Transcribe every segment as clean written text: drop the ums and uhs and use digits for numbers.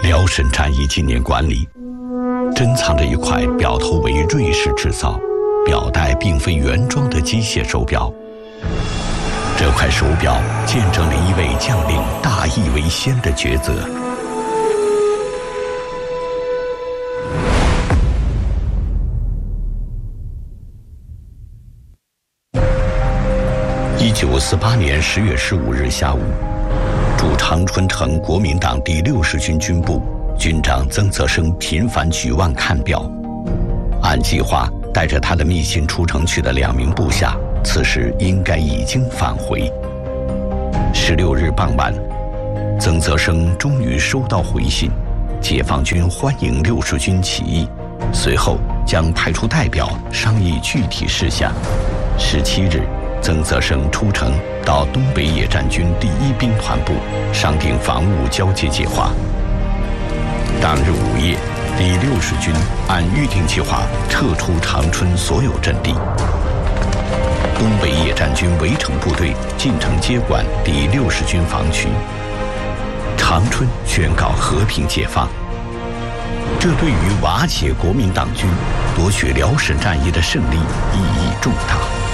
辽沈战役纪念馆里，珍藏着一块表头为瑞士制造、表带并非原装的机械手表。这块手表见证了一位将领大义为先的抉择。1948年10月15日下午，驻长春城国民党第60军军部军长曾泽生频繁举望看表，按计划带着他的密信出城去的2名部下，此时应该已经返回。16日傍晚，曾泽生终于收到回信，解放军欢迎60军起义，随后将派出代表商议具体事项。17日，曾泽生出城到东北野战军第1兵团部商定防务交接计划。当日午夜，第60军按预定计划撤出长春所有阵地。东北野战军围城部队进城接管第60军防区，长春宣告和平解放。这对于瓦解国民党军、夺取辽沈战役的胜利意义重大。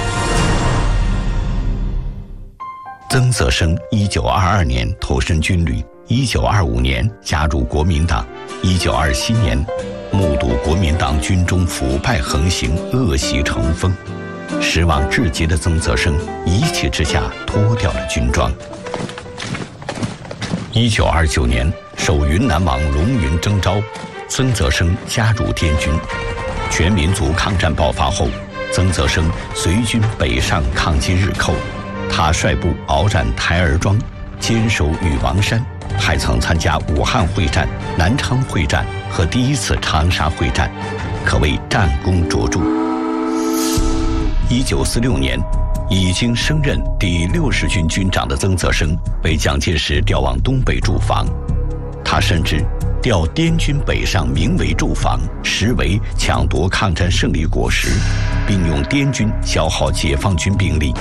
曾泽生1922年投身军旅，1925年加入国民党，1927年目睹国民党军中腐败横行、恶习成风，失望至极的曾泽生一气之下脱掉了军装。1929年受云南王龙云征召，曾泽生加入滇军。全民族抗战爆发后，曾泽生随军北上抗击日寇。他率部鏖战台儿庄，坚守禹王山，还曾参加武汉会战、南昌会战和第1次长沙会战，可谓战功卓著。1946年，已经升任第60军军长的曾泽生被蒋介石调往东北驻防，他甚至调滇军北上名为驻防，实为抢夺抗战胜利果实，并用滇军消耗解放军兵力。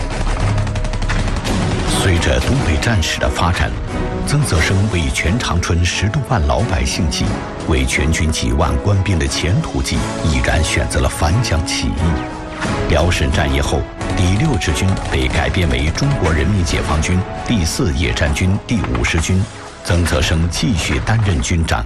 随着东北战事的发展，曾泽生为全长春10多万老百姓计，为全军几万官兵的前途计，毅然选择了返蒋起义。辽沈战役后，第6支军被改编为中国人民解放军第4野战军第50军，曾泽生继续担任军长。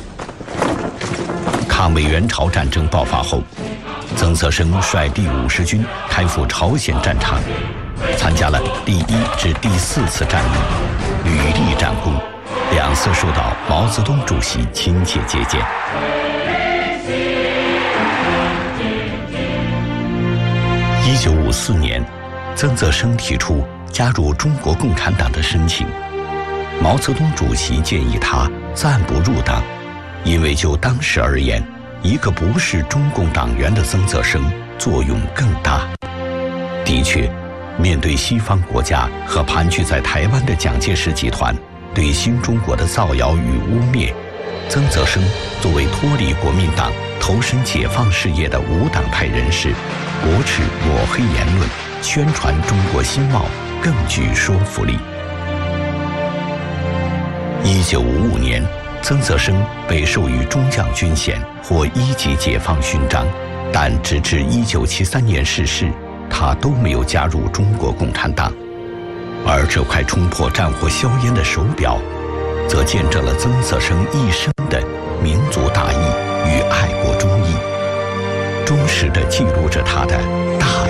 抗美援朝战争爆发后，曾泽生率第50军开赴朝鲜战场，参加了第1至第4次战役，屡立战功，2次受到毛泽东主席亲切接见。1954年，曾泽生提出加入中国共产党的申请，毛泽东主席建议他暂不入党，因为就当时而言，一个不是中共党员的曾泽生作用更大。的确，面对西方国家和盘踞在台湾的蒋介石集团对新中国的造谣与污蔑，曾泽生作为脱离国民党投身解放事业的无党派人士，驳斥抹黑言论，宣传中国新貌更具说服力。1955年，曾泽生被授予中将军衔，获1级解放勋章，但直至1973年逝世，他都没有加入中国共产党。而这块冲破战火硝烟的手表，则见证了曾泽生一生的民族大义与爱国忠义，忠实地记录着他的大